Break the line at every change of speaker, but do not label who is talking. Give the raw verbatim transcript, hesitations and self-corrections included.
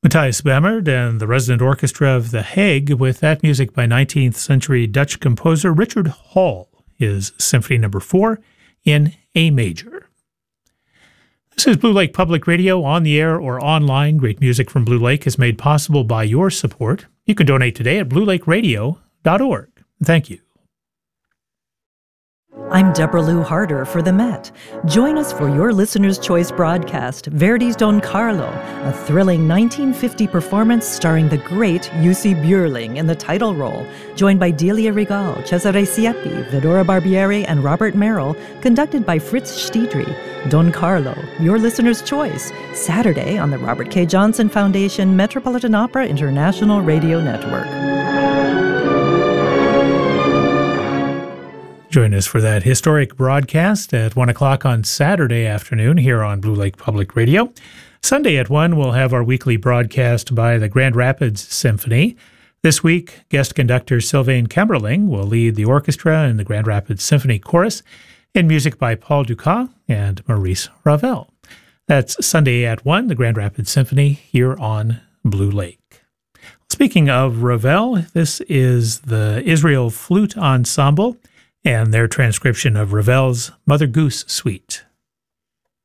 Matthias Bamert and the resident orchestra of The Hague with that music by nineteenth century Dutch composer Richard Hall, his Symphony Number four in A major. This is Blue Lake Public Radio, on the air or online. Great music from Blue Lake is made possible by your support. You can donate today at blue lake radio dot org. Thank you.
I'm Deborah Lou Harder for the Met. Join us for your Listener's Choice broadcast, Verdi's Don Carlo, a thrilling nineteen fifty performance starring the great Jussi Björling in the title role, joined by Delia Regal, Cesare Siepi, Vidora Barbieri, and Robert Merrill, conducted by Fritz Stiedry. Don Carlo, your Listener's Choice, Saturday on the Robert K. Johnson Foundation Metropolitan Opera International Radio Network.
Join us for that historic broadcast at one o'clock on Saturday afternoon here on Blue Lake Public Radio. Sunday at one, we'll have our weekly broadcast by the Grand Rapids Symphony. This week, guest conductor Sylvain Kemmerling will lead the orchestra in the Grand Rapids Symphony Chorus in music by Paul Dukas and Maurice Ravel. That's Sunday at one, the Grand Rapids Symphony here on Blue Lake. Speaking of Ravel, this is the Israel Flute Ensemble and their transcription of Ravel's Mother Goose Suite.